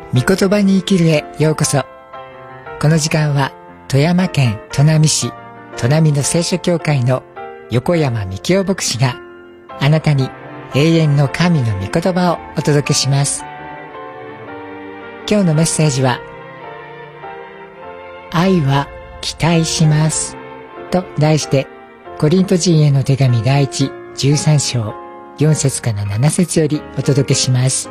御言葉に生きるへようこそ。この時間は富山県砺波市砺波の聖書教会の横山幹夫牧師があなたに永遠の神の御言葉をお届けします。今日のメッセージは、愛は期待しますと題して、コリント人への手紙第1、13章4節から7節よりお届けします。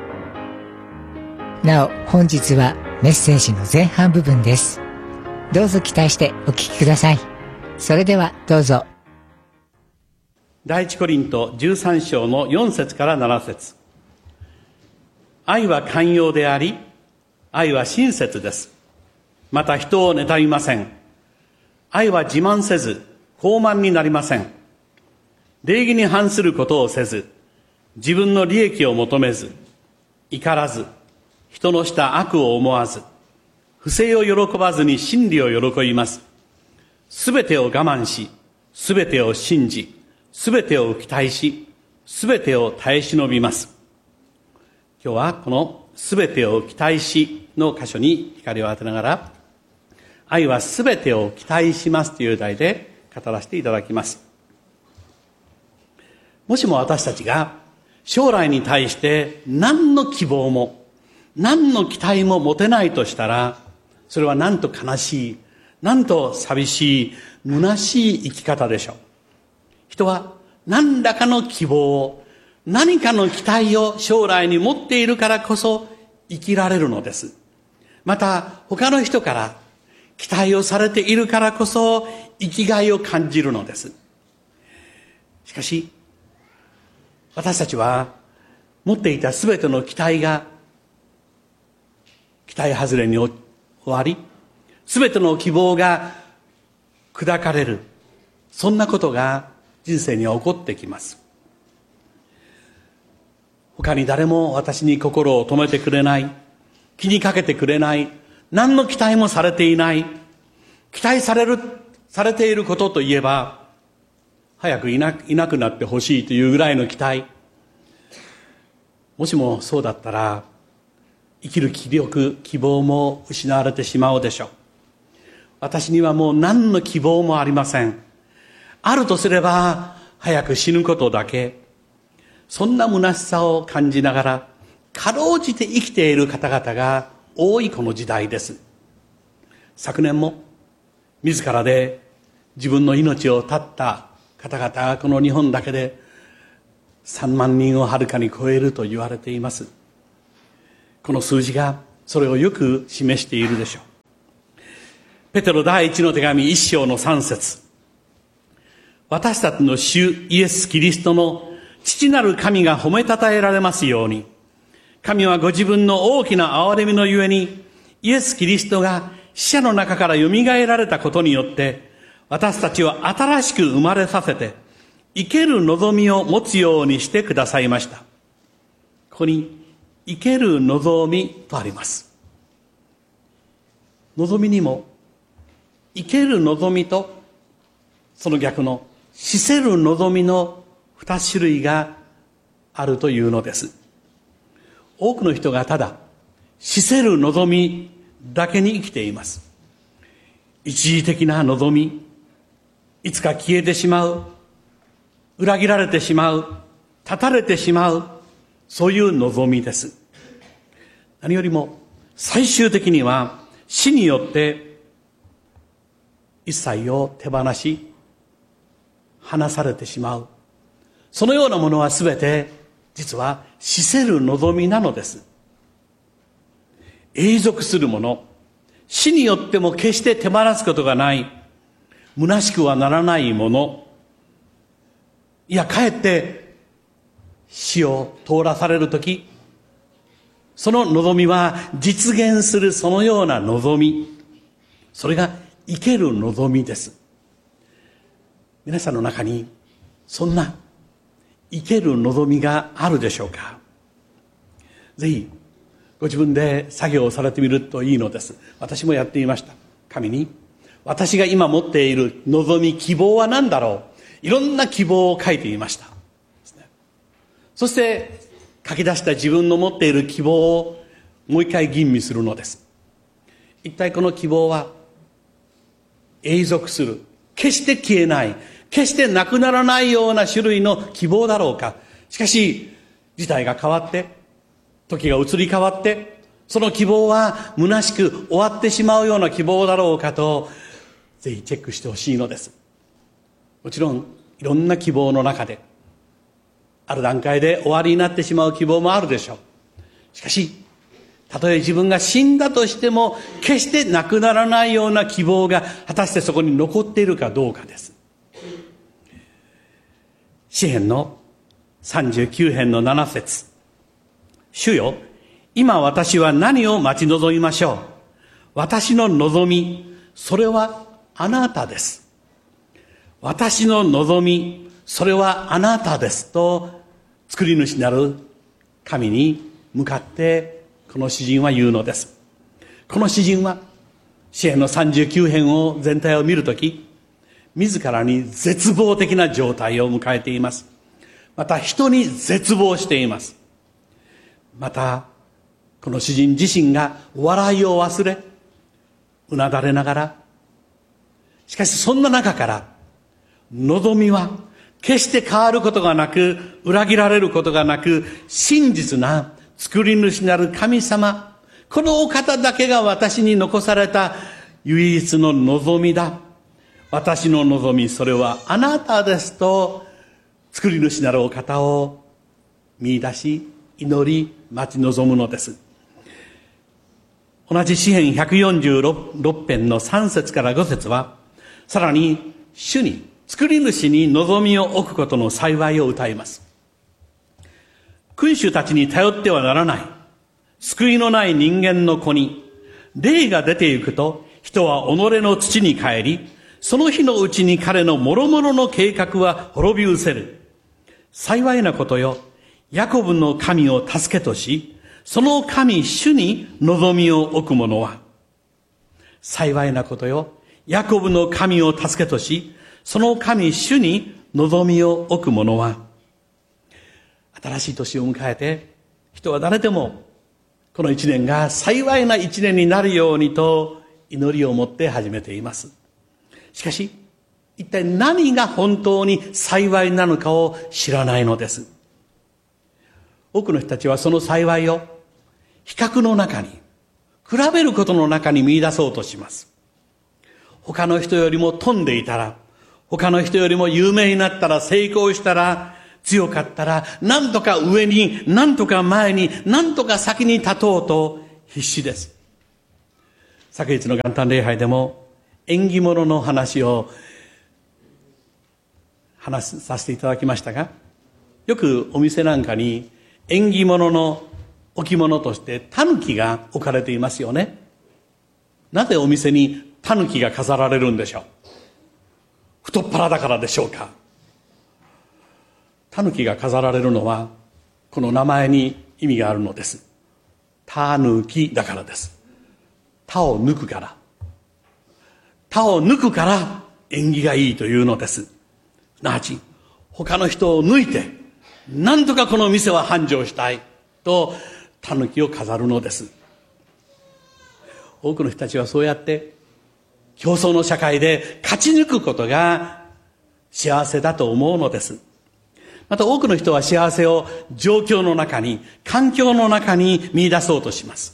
なお、本日はメッセージの前半部分です。どうぞ期待してお聞きください。それではどうぞ。 第一コリント13章の4節から7節。愛は寛容であり、愛は親切です。また人を妬みません。愛は自慢せず、高慢になりません。礼儀に反することをせず、自分の利益を求めず、怒らず、人のした悪を思わず、不正を喜ばずに真理を喜びます。すべてを我慢し、すべてを信じ、すべてを期待し、すべてを耐え忍びます。今日はこのすべてを期待しの箇所に光を当てながら、愛はすべてを期待しますという題で語らせていただきます。もしも私たちが将来に対して何の希望も何の期待も持てないとしたら、それはなんと悲しい、なんと寂しい、虚しい生き方でしょう。人は何らかの希望を、何かの期待を将来に持っているからこそ生きられるのです。また他の人から期待をされているからこそ生きがいを感じるのです。しかし私たちは持っていたすべての期待が期待外れに終わり、すべての希望が砕かれる、そんなことが人生には起こってきます。他に誰も私に心を止めてくれない、気にかけてくれない、何の期待もされていない、期待されていることといえば、早くいなくなってほしいというぐらいの期待。もしもそうだったら、生きる気力、希望も失われてしまうでしょう。私にはもう何の希望もありません。あるとすれば、早く死ぬことだけ。そんな虚しさを感じながら、かろうじて生きている方々が多いこの時代です。昨年も、自らで自分の命を絶った方々がこの日本だけで3万人をはるかに超えると言われています。この数字がそれをよく示しているでしょう。ペテロ第一の手紙1章の3節。私たちの主イエス・キリストの父なる神が褒めたたえられますように、神はご自分の大きな憐れみのゆえに、イエス・キリストが死者の中からよみがえられたことによって、私たちを新しく生まれさせて、生ける望みを持つようにしてくださいました。ここに、生ける望みとあります。望みにも、生ける望みと、その逆の死せる望みの二種類があるというのです。多くの人がただ、死せる望みだけに生きています。一時的な望み、いつか消えてしまう、裏切られてしまう、断たれてしまう、そういう望みです。何よりも最終的には死によって一切を手放し離されてしまう。そのようなものはすべて実は死せる望みなのです。永続するもの、死によっても決して手放すことがない、虚しくはならないもの、いやかえって死を通らされるとき、その望みは実現するそのような望み、それが生ける望みです。皆さんの中にそんな生ける望みがあるでしょうか。ぜひご自分で作業をされてみるといいのです。私もやってみました。神に、私が今持っている望み、希望は何だろう。いろんな希望を書いてみました。そして書き出した自分の持っている希望をもう一回吟味するのです。一体この希望は永続する、決して消えない、決してなくならないような種類の希望だろうか。しかし時代が変わって、時が移り変わって、その希望は虚しく終わってしまうような希望だろうかと、ぜひチェックしてほしいのです。もちろんいろんな希望の中で、ある段階で終わりになってしまう希望もあるでしょう。しかし、たとえ自分が死んだとしても、決してなくならないような希望が果たしてそこに残っているかどうかです。詩編の39編の7節。主よ、今私は何を待ち望みましょう。私の望み、それはあなたです。私の望み、それはあなたです。と、作り主なる神に向かって、この詩人は言うのです。この詩人は、詩編の39編を全体を見るとき、自らに絶望的な状態を迎えています。また人に絶望しています。また、この詩人自身が笑いを忘れ、うなだれながら、しかしそんな中から、望みは決して変わることがなく、裏切られることがなく、真実な作り主なる神様、このお方だけが私に残された唯一の望みだ。私の望み、それはあなたですと、作り主なるお方を見出し、祈り、待ち望むのです。同じ詩編146編の3節から5節は、さらに主に、作り主に望みを置くことの幸いを歌います。君主たちに頼ってはならない。救いのない人間の子に、霊が出て行くと、人は己の土に帰り、その日のうちに彼の諸々の計画は滅び失せる。幸いなことよ、ヤコブの神を助けとし、その神主に望みを置く者は。幸いなことよ、ヤコブの神を助けとし、その神主に望みを置く者は。新しい年を迎えて、人は誰でもこの一年が幸いな一年になるようにと祈りを持って始めています。しかし、一体何が本当に幸いなのかを知らないのです。多くの人たちはその幸いを比較の中に、比べることの中に見出そうとします。他の人よりも富んでいたら、他の人よりも有名になったら、成功したら、強かったら、なんとか上に、なんとか前に、なんとか先に立とうと必死です。昨日の元旦礼拝でも縁起物の話を話させていただきましたが、よくお店なんかに縁起物の置物として狸が置かれていますよね。なぜお店に狸が飾られるんでしょう。太っ腹だからでしょうか。狸が飾られるのはこの名前に意味があるのです。狸だからです。他を抜くから。他を抜くから縁起がいいというのです。すなわち他の人を抜いて何とかこの店は繁盛したいと狸を飾るのです。多くの人たちはそうやって競争の社会で勝ち抜くことが幸せだと思うのです。また多くの人は幸せを状況の中に、環境の中に見出そうとします。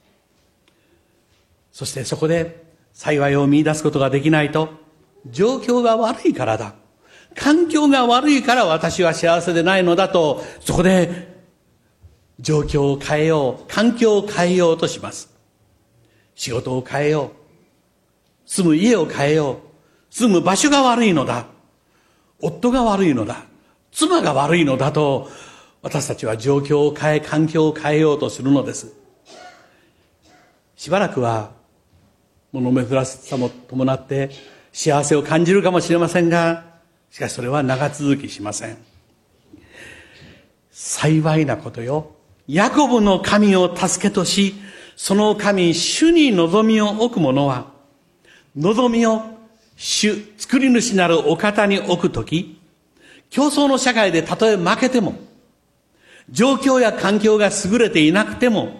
そしてそこで幸いを見出すことができないと、状況が悪いからだ、環境が悪いから私は幸せでないのだと、そこで状況を変えよう、環境を変えようとします。仕事を変えよう、住む家を変えよう、住む場所が悪いのだ、夫が悪いのだ、妻が悪いのだと、私たちは状況を変え、環境を変えようとするのです。しばらくは物珍しさも伴って幸せを感じるかもしれませんが、しかしそれは長続きしません。幸いなことよ、ヤコブの神を助けとし、その神主に望みを置く者は、望みを主、作り主なるお方に置くとき、競争の社会でたとえ負けても、状況や環境が優れていなくても、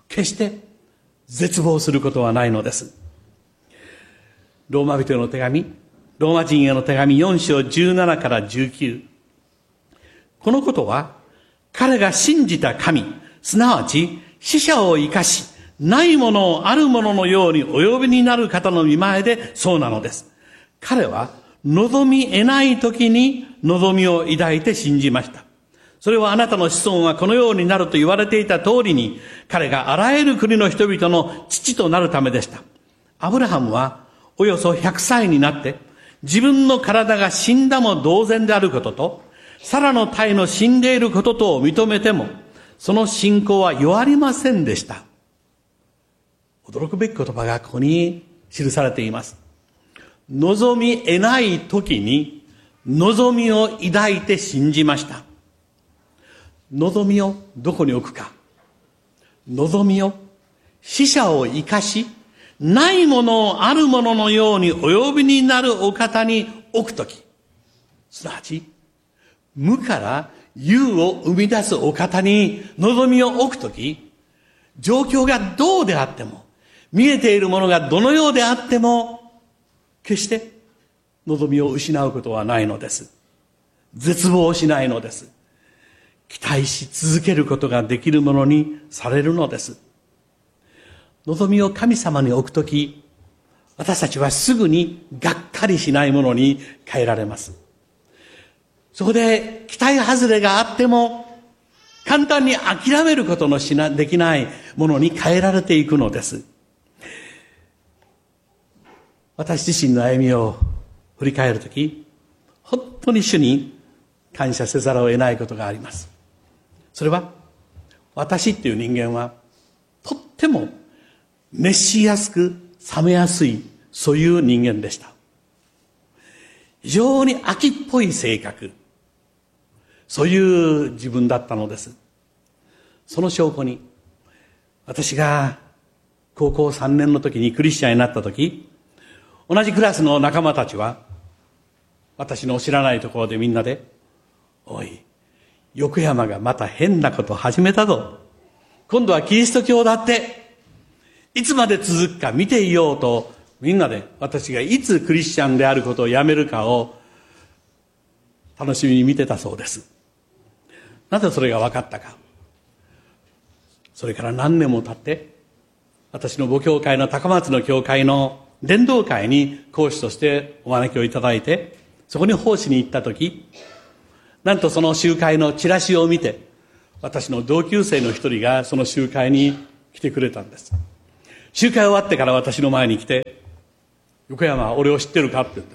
決して絶望することはないのです。ローマ人への手紙、ローマ人への手紙4章17から19。このことは、彼が信じた神、すなわち死者を生かし、ないものをあるもののようにお呼びになる方の御前でそうなのです。彼は望み得ない時に望みを抱いて信じました。それはあなたの子孫はこのようになると言われていた通りに、彼があらゆる国の人々の父となるためでした。アブラハムはおよそ100歳になって、自分の体が死んだも同然であることと、サラの胎の死んでいることとを認めても、その信仰は弱りませんでした。驚くべき言葉がここに記されています。望み得ない時に望みを抱いて信じました。望みをどこに置くか。望みを死者を生かし、ないものをあるもののようにお呼びになるお方に置くとき、すなわち無から有を生み出すお方に望みを置くとき、状況がどうであっても、見えているものがどのようであっても、決して望みを失うことはないのです。絶望しないのです。期待し続けることができるものにされるのです。望みを神様に置くとき、私たちはすぐにがっかりしないものに変えられます。そこで期待外れがあっても、簡単に諦めることのできないものに変えられていくのです。私自身の歩みを振り返るとき、本当に主に感謝せざるを得ないことがあります。それは、私っていう人間は、とっても熱しやすく冷めやすい、そういう人間でした。非常に秋っぽい性格、そういう自分だったのです。その証拠に、私が高校3年の時にクリスチャンになった時、同じクラスの仲間たちは、私の知らないところでみんなで、おい、横山がまた変なこと始めたぞ。今度はキリスト教だって、いつまで続くか見ていようと、みんなで私がいつクリスチャンであることをやめるかを楽しみに見てたそうです。なぜそれが分かったか。それから何年も経って、私の母教会の高松の教会の伝道会に講師としてお招きをいただいて、そこに奉仕に行ったとき、なんとその集会のチラシを見て、私の同級生の一人がその集会に来てくれたんです。集会終わってから私の前に来て、横山、俺を知ってるかって言うんです。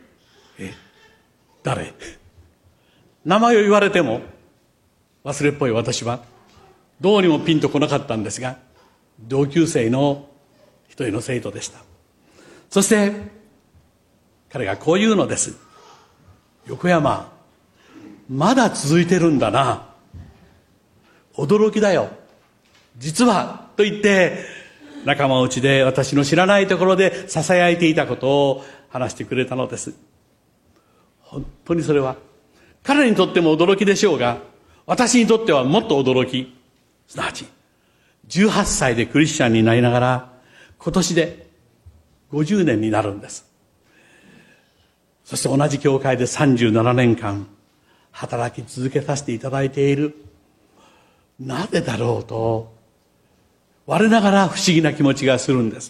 誰？名前を言われても忘れっぽい私はどうにもピンとこなかったんですが、同級生の一人の生徒でした。そして彼がこう言うのです。横山、まだ続いてるんだな。驚きだよ。実はと言って仲間内で私の知らないところで囁いていたことを話してくれたのです。本当にそれは彼にとっても驚きでしょうが、私にとってはもっと驚き、すなわち18歳でクリスチャンになりながら今年で50年になるんです。そして同じ教会で37年間働き続けさせていただいている。なぜだろうと我ながら不思議な気持ちがするんです。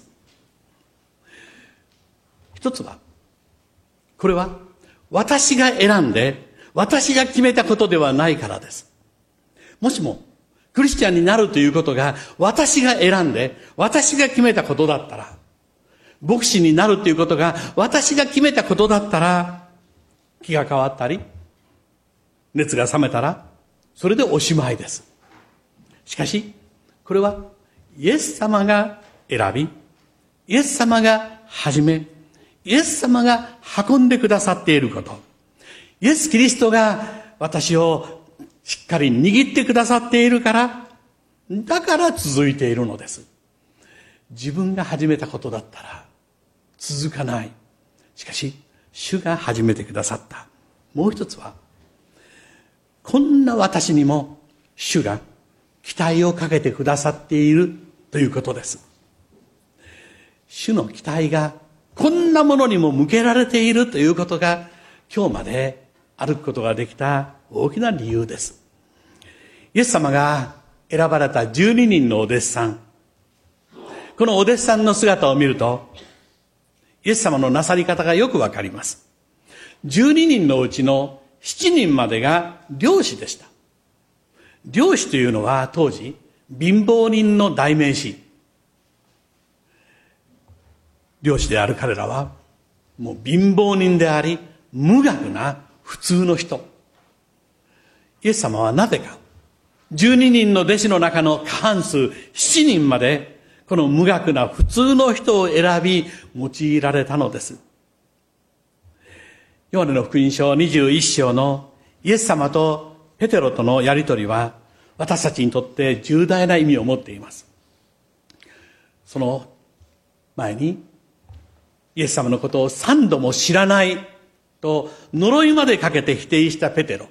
一つは、これは私が選んで私が決めたことではないからです。もしもクリスチャンになるということが私が選んで私が決めたことだったら、牧師になるということが私が決めたことだったら、気が変わったり熱が冷めたらそれでおしまいです。しかしこれはイエス様が選び、イエス様が始め、イエス様が運んでくださっていること、イエス・キリストが私をしっかり握ってくださっているから、だから続いているのです。自分が始めたことだったら続かない。しかし主が始めてくださった。もう一つは、こんな私にも主が期待をかけてくださっているということです。主の期待がこんなものにも向けられているということが、今日まで歩くことができた大きな理由です。イエス様が選ばれた12人のお弟子さん、このお弟子さんの姿を見ると、イエス様のなさり方がよくわかります。12人のうちの7人までが漁師でした。漁師というのは当時、貧乏人の代名詞。漁師である彼らは、もう貧乏人であり、無学な普通の人。イエス様はなぜか、12人の弟子の中の過半数7人まで、この無学な普通の人を選び、用いられたのです。ヨハネの福音書21章のイエス様とペテロとのやりとりは、私たちにとって重大な意味を持っています。その前に、イエス様のことを3度も知らないと呪いまでかけて否定したペテロ。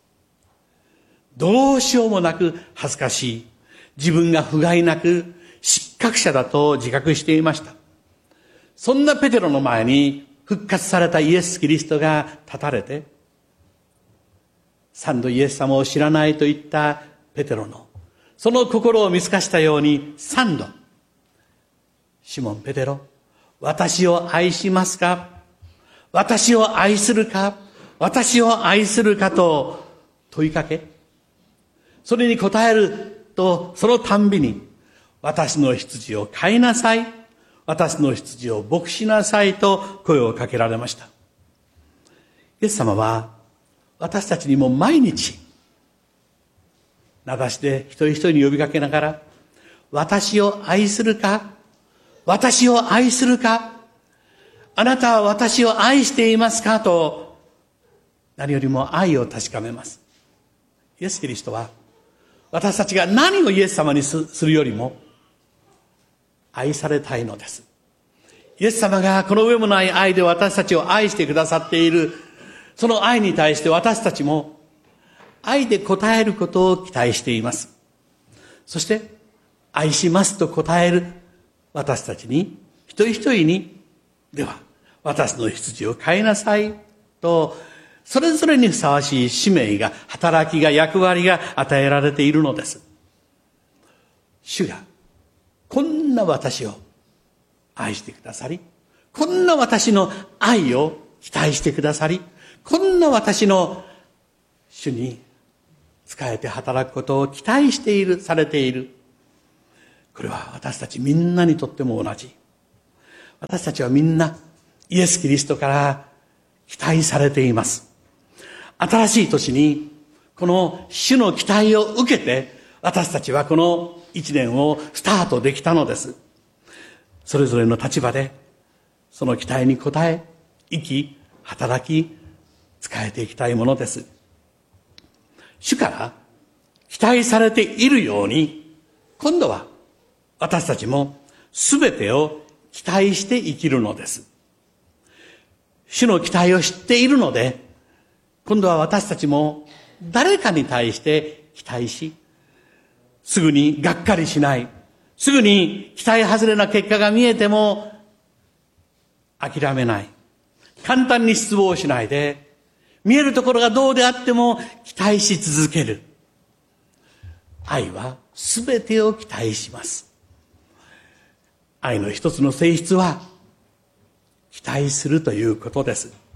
どうしようもなく恥ずかしい。自分が不甲斐なく失格者だと自覚していました。そんなペテロの前に復活されたイエス・キリストが立たれて、3度イエス様を知らないと言ったペテロのその心を見透かしたように3度、シモン・ペテロ、私を愛しますか？私を愛するか？私を愛するかと問いかけ、それに答えると、そのたんびに、私の羊を飼いなさい。私の羊を牧しなさいと声をかけられました。イエス様は、私たちにも毎日、名指しで一人一人に呼びかけながら、私を愛するか？私を愛するか？あなたは私を愛していますか？と、何よりも愛を確かめます。イエス・キリストは、私たちが何をイエス様にするよりも、愛されたいのです。イエス様がこの上もない愛で私たちを愛してくださっている、その愛に対して私たちも、愛で応えることを期待しています。そして、愛しますと答える私たちに、一人一人に、では、私の羊を飼いなさいと、それぞれにふさわしい使命が、働きが、役割が与えられているのです。主が、こんな私を愛してくださり、こんな私の愛を期待してくださり、こんな私の主に仕えて働くことを期待している、されている。これは私たちみんなにとっても同じ。私たちはみんなイエス・キリストから期待されています。新しい年にこの主の期待を受けて私たちはこの一年をスタートできたのです。それぞれの立場でその期待に応え、生き、働き、仕えていきたいものです。主から期待されているように、今度は私たちも全てを期待して生きるのです。主の期待を知っているので、今度は私たちも誰かに対して期待し、すぐにがっかりしない、すぐに期待外れな結果が見えても諦めない、簡単に失望しないで、見えるところがどうであっても期待し続ける。愛はすべてを期待します。愛の一つの性質は期待するということです。